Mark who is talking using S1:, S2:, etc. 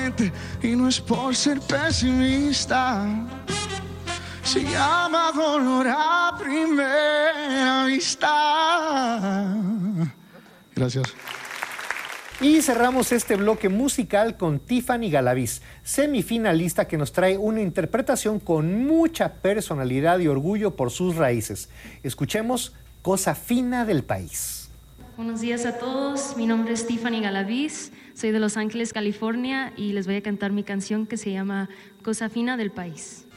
S1: Y no es por ser pesimista, se llama dolor a primera vista. Gracias.
S2: Y cerramos este bloque musical con Tiffany Galaviz, semifinalista que nos trae una interpretación con mucha personalidad y orgullo por sus raíces. Escuchemos Cosa Fina del País.
S3: Buenos días a todos, mi nombre es Tiffany Galaviz, soy de Los Ángeles, California y les voy a cantar mi canción que se llama Cosa Fina del País.